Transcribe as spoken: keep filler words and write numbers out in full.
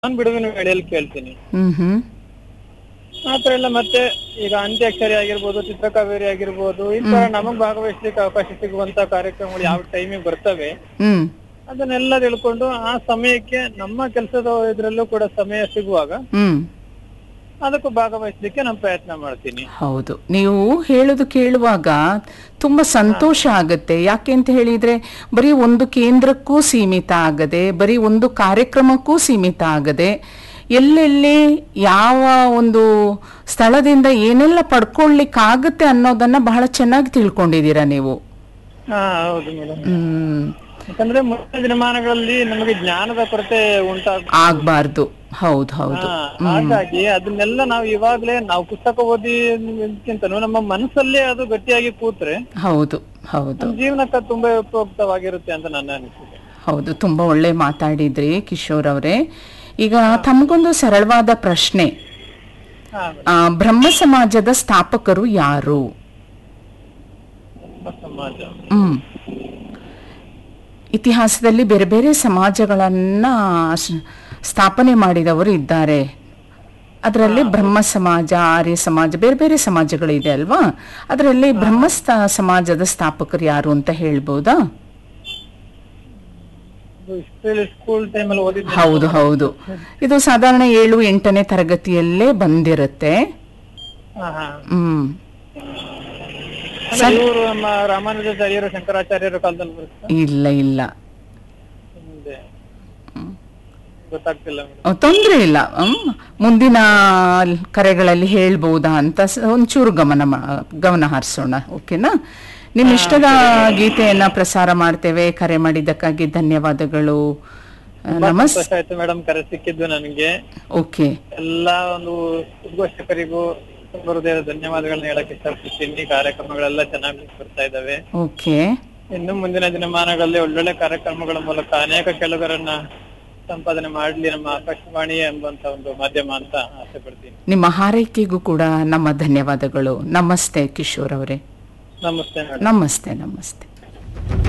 ನಾನ್ ಬಿಡುವಿನ ವೇಳೆಯಲ್ಲಿ ಕೇಳ್ತೀನಿ. ಹ್ಮ್ ಹ್ಮ್ ಆತರ ಎಲ್ಲ ಮತ್ತೆ ಈಗ ಅಂತ್ಯಾಕ್ಷರಿ ಆಗಿರ್ಬೋದು, ಚಿತ್ರಕಾವೇರಿ ಆಗಿರ್ಬೋದು, ಈ ತರ ನಮಗ್ ಭಾಗವಹಿಸ್ಲಿಕ್ಕೆ ಅವಕಾಶ ಸಿಗುವಂತ ಕಾರ್ಯಕ್ರಮಗಳು ಯಾವ ಟೈಮಿಗೆ ಬರ್ತವೆ ಹ್ಮ್ ಅದನ್ನೆಲ್ಲ ತಿಳ್ಕೊಂಡು ಆ ಸಮಯಕ್ಕೆ ನಮ್ಮ ಕೆಲಸದ ಇದ್ರಲ್ಲೂ ಕೂಡ ಸಮಯ ಸಿಗುವಾಗ ಹ್ಮ್ ಅದಕ್ಕೂ ಭಾಗವಹಿಸ್ಲಿಕ್ಕೆ ನಾನು ಪ್ರಯತ್ನ ಮಾಡ್ತೀನಿ. ಹೌದು, ನೀವು ಹೇಳೋದು ಕೇಳುವಾಗ ತುಂಬಾ ಸಂತೋಷ ಆಗತ್ತೆ. ಯಾಕೆ ಅಂತ ಹೇಳಿದ್ರೆ ಬರೀ ಒಂದು ಕೇಂದ್ರಕ್ಕೂ ಸೀಮಿತ ಆಗದೆ, ಬರೀ ಒಂದು ಕಾರ್ಯಕ್ರಮಕ್ಕೂ ಸೀಮಿತ ಆಗದೆ, ಎಲ್ಲೆಲ್ಲಿ ಯಾವ ಒಂದು ಸ್ಥಳದಿಂದ ಏನೆಲ್ಲ ಪಡ್ಕೊಳ್ಳಿಕ್ಕಾಗತ್ತೆ ಅನ್ನೋದನ್ನ ಬಹಳ ಚೆನ್ನಾಗಿ ತಿಳ್ಕೊಂಡಿದ್ದೀರಾ ನೀವು. ಹಾ ಹೌದು ಮೇಡಮ್. ಹ್ಮ್ ಯಾಕಂದ್ರೆ ಮುಂದಿನ ದಿನಮಾನಗಳಲ್ಲಿ ನಮಗೆ ಜ್ಞಾನದ ಕೊರತೆ ಉಂಟಾಗ ಆಗ್ಬಾರ್ದು. ಹೌದು ಹೌದು. ಹಾಗಾಗಿ ಅದನ್ನೆಲ್ಲ ನಾವು ಇವಾಗ್ಲೇ ನಾವು ಪುಸ್ತಕ ಓದಿಕ್ಕಿಂತನೂ ನಮ್ಮ ಮನಸ್ಸಲ್ಲೇ ಅದು ಗಟ್ಟಿಯಾಗಿ ಕೂತ್ರೆ ಹೌದು ಹೌದು ನಮ್ಮ ಜೀವನಕ್ಕೆ ತುಂಬಾ ಉಪಯುಕ್ತವಾಗಿರುತ್ತೆ ಅಂತ ನನ್ನ ಅನಿಸಿಕೆ. ಹೌದು, ತುಂಬಾ ಒಳ್ಳೆ ಮಾತಾಡಿದ್ರಿ ಕಿಶೋರ್ ಅವರೇ. ಈಗ ತಮಗೊಂದು ಸರಳವಾದ ಪ್ರಶ್ನೆ. ಹಾ ಆ, ಬ್ರಹ್ಮ ಸಮಾಜದ ಸ್ಥಾಪಕರು ಯಾರು? ಸಮಾಜ ಹ್ಮ್ ಇತಿಹಾಸದಲ್ಲಿ ಬೇರೆ ಬೇರೆ ಸಮಾಜಗಳನ್ನ ಸ್- ಸ್ಥಾಪನೆ ಮಾಡಿದವರು ಇದ್ದಾರೆ. ಅದರಲ್ಲಿ ಬ್ರಹ್ಮ ಸಮಾಜ, ಆರ್ಯ ಸಮಾಜ, ಬೇರೆ ಬೇರೆ ಸಮಾಜಗಳಿದೆ ಅಲ್ವಾ? ಅದರಲ್ಲಿ ಬ್ರಹ್ಮ ಸ್ಥ- ಸಮಾಜದ ಸ್ಥಾಪಕರು ಯಾರು ಅಂತ ಹೇಳ್ಬೋದಾ? ಸ್ಕೂಲ್ ಟೈಮಲ್ಲಿ ಓದಿದ್ದೆ. ಹೌದು ಹೌದು, ಇದು ಸಾಧಾರಣ ಏಳು ಎಂಟನೇ ತರಗತಿಯಲ್ಲೇ ಬಂದಿರುತ್ತೆ. ಹಾ ಹಾ ಹ್ಮ್ ಅಂದ್ರೆ ಇವರು ನಮ್ಮ ರಾಮಾನುಜಾಚಾರ್ಯರು ಶಂಕರಾಚಾರ್ಯರ ಕಾಲದಲ್ಲಿ ಬರುತ್ತೆ. ಇಲ್ಲ ಇಲ್ಲ, ಮುಂದೆ ಗೊತ್ತಾಗ್ತಿಲ್ಲ ಮೇಡಮ್. ತೊಂದ್ರೆ ಇಲ್ಲ. ಹ್ಮ್. ಮುಂದಿನ ಕರೆಗಳಲ್ಲಿ ಹೇಳ್ಬೋದಾ ಅಂತ ಸ- ಒಂಚೂರು ಗಮನ ಮಾ- ಗಮನ ಹರಿಸೋಣ. ಓಕೆನಾ? ನಿಮ್ಮ ಇಷ್ಟದ ಗೀತೆಯನ್ನ ಪ್ರಸಾರ ಮಾಡ್ತೇವೆ. ಕರೆ ಮಾಡಿದ್ದಕ್ಕಾಗಿ ಧನ್ಯವಾದಗಳು. ನಮಸ್ ಸಂತೋಷ ಆಯ್ತು ಮೇಡಮ್ ಕರೆ ಸಿಕ್ಕಿದ್ದು ನನಗೆ. ಓಕೆ ಎಲ್ಲಾ ಒಂದು ಉದ್ಘೋಷಕರಿಗೂ ತುಂಬ ಹೃದಯದ ಧನ್ಯವಾದಗಳನ್ನ ಹೇಳಕ್ ಇಷ್ಟಪಡ್ತೀನಿ. ಕಾರ್ಯಕ್ರಮಗಳೆಲ್ಲ ಚೆನ್ನಾಗಿ ಬರ್ತಾ ಇದಾವೆ. ಓಕೆ ಇನ್ನು ಮುಂದಿನ ದಿನಮಾನಗಳಲ್ಲಿ ಒಳ್ಳೊಳ್ಳೆ ಕಾರ್ಯಕ್ರಮಗಳ ಮೂಲಕ ಅನೇಕ ಕೆಲವರನ್ನ ಸಂಪಾದನೆ ಮಾಡ್ಲಿ ನಮ್ಮ ಆಕಾಶವಾಣಿ ಎಂಬಂತ ಒಂದು ಮಾಧ್ಯಮ ಅಂತ ಆಸೆ ಪಡ್ತೀನಿ. ನಿಮ್ಮ ಹಾರೈಕೆಗೂ ಕೂಡ ನಮ್ಮ ಧನ್ಯವಾದಗಳು. ನಮಸ್ತೆ ಕಿಶೋರ್ ಅವರೇ. ನಮಸ್ತೆ ಮೇಡಮ್. ನಮಸ್ತೆ ನಮಸ್ತೆ.